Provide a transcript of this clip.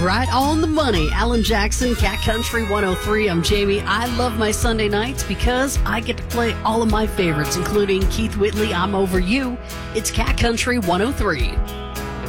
Right on the money. Alan Jackson, Cat Country 103. I'm Jamie. I love my Sunday nights because I get to play all of my favorites, including Keith Whitley, I'm Over You. It's Cat Country 103.